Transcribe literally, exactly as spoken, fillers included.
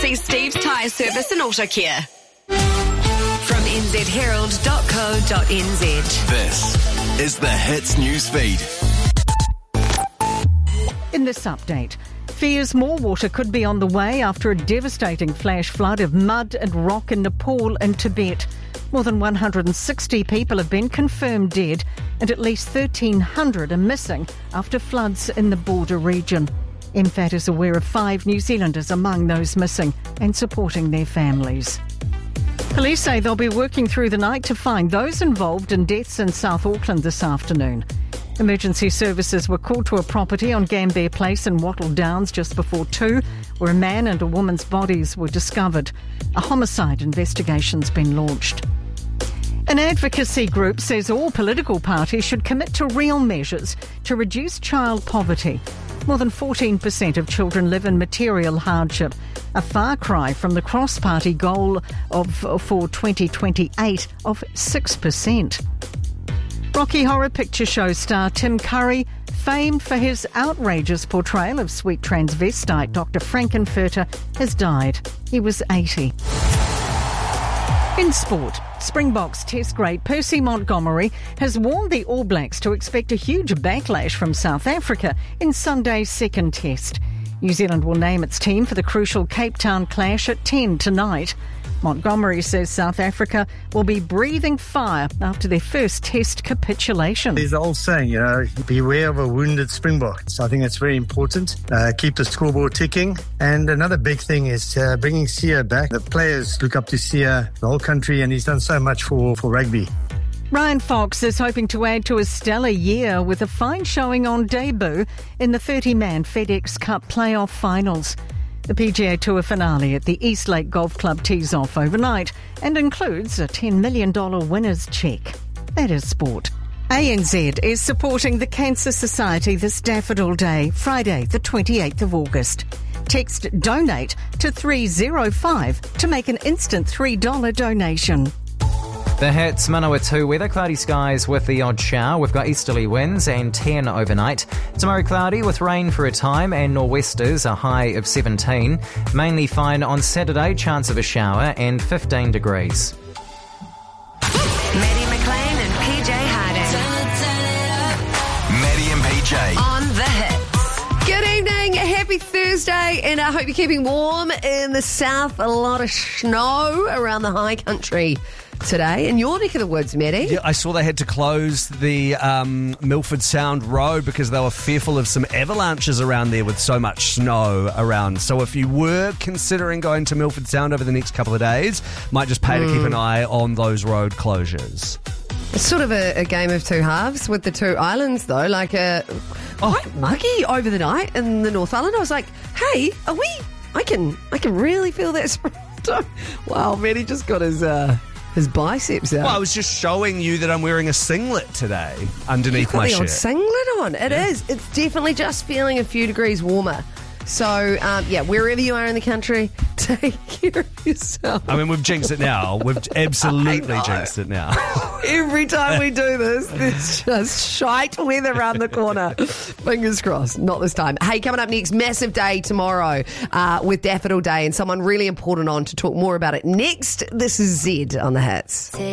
See Steve's Tyre Service and Auto Care. From n z herald dot co dot n z. This is the Hits News Feed. In this update, fears more water could be on the way after a devastating flash flood of mud and rock in Nepal and Tibet. More than one hundred sixty people have been confirmed dead and at least thirteen hundred are missing after floods in the border region. M F A T is aware of five New Zealanders among those missing and supporting their families. Police say they'll be working through the night to find those involved in deaths in South Auckland this afternoon. Emergency services were called to a property on Gambier Place in Wattle Downs just before two, where a man and a woman's bodies were discovered. A homicide investigation's been launched. An advocacy group says all political parties should commit to real measures to reduce child poverty. More than fourteen percent of children live in material hardship, a far cry from the cross-party goal of for twenty twenty-eight of six percent. Rocky Horror Picture Show star Tim Curry, famed for his outrageous portrayal of sweet transvestite Doctor Frankenfurter, has died. He was eighty. In sport, Springboks Test great Percy Montgomery has warned the All Blacks to expect a huge backlash from South Africa in Sunday's second test. New Zealand will name its team for the crucial Cape Town clash at ten tonight. Montgomery says South Africa will be breathing fire after their first test capitulation. There's the old saying, you know, beware of a wounded Springbok. So I think that's very important. Uh, keep the scoreboard ticking. And another big thing is uh, bringing Sia back. The players look up to Sia, the whole country, and he's done so much for, for rugby. Ryan Fox is hoping to add to his stellar year with a fine showing on debut in the thirty-man FedEx Cup playoff finals. The P G A Tour finale at the Eastlake Golf Club tees off overnight and includes a ten million dollars winner's cheque. That is sport. A N Z is supporting the Cancer Society this Daffodil Day, Friday the twenty-eighth of August. Text DONATE to three oh five to make an instant three dollars donation. The Hits, Manawatu weather, cloudy skies with the odd shower. We've got easterly winds and ten overnight. Tomorrow cloudy with rain for a time and nor'westers, a high of seventeen. Mainly fine on Saturday, chance of a shower and fifteen degrees. Maddie McLean and P J Harding. Maddie and P J. On the Hits. Good evening, happy Thursday, and I hope you're keeping warm in the south. A lot of snow around the high country today. In your neck of the woods, Maddie. Yeah, I saw they had to close the um, Milford Sound Road because they were fearful of some avalanches around there with so much snow around. So if you were considering going to Milford Sound over the next couple of days, might just pay mm. to keep an eye on those road closures. It's sort of a, a game of two halves with the two islands, though. Like a quite oh. muggy over the night in the North Island. I was like, hey, are we... I can I can really feel that. Wow, Maddie just got his... Uh, His biceps out. Well, I was just showing you that I'm wearing a singlet today underneath You've got my the shirt. old singlet on. It yeah. is. It's definitely just feeling a few degrees warmer. So, um, yeah, wherever you are in the country, take care of yourself. I mean, we've jinxed it now. We've absolutely jinxed it now. Every time we do this, there's just shite weather around the corner. Fingers crossed. Not this time. Hey, coming up next, massive day tomorrow uh, with Daffodil Day and someone really important on to talk more about it next. This is Zed on the Hits.